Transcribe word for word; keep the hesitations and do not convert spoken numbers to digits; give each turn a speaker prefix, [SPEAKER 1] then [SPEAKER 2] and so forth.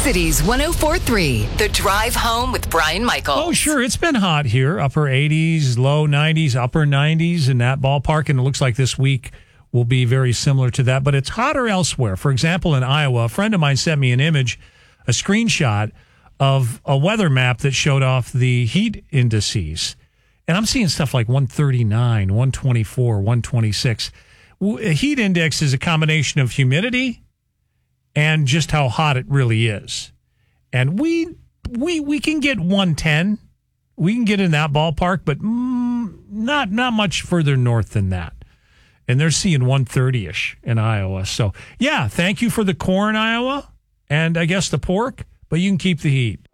[SPEAKER 1] Cities one oh four point three, The Drive Home with Brian Michaels.
[SPEAKER 2] Oh, sure. It's been hot here. Upper eighties, low nineties, upper nineties in that ballpark. And it looks like this week will be very similar to that. But it's hotter elsewhere. For example, in Iowa, a friend of mine sent me an image, a screenshot of a weather map that showed off the heat indices. And I'm seeing stuff like one thirty-nine, one twenty-four, one twenty-six. A heat index is a combination of humidity and just how hot it really is. And we we we can get one ten. We can get in that ballpark, but mm, not not much further north than that. And they're seeing one thirty-ish in Iowa. So, yeah, thank you for the corn, Iowa, and I guess the pork, but you can keep the heat.